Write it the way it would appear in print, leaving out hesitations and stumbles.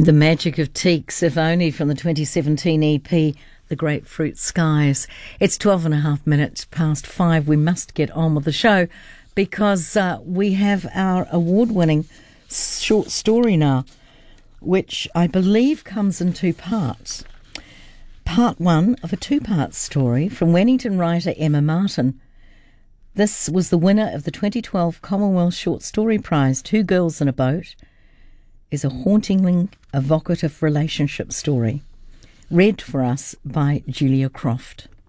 The Magic of Teaks, if only, from the 2017 EP, The Grapefruit Skies. It's 12 and a half minutes past 5. We must get on with the show because we have our award-winning short story now, which I believe comes in two parts. Part one of a two-part story from Wellington writer Emma Martin. This was the winner of the 2012 Commonwealth Short Story Prize, Two Girls in a Boat, is a hauntingly evocative relationship story. Read for us by Julia Croft.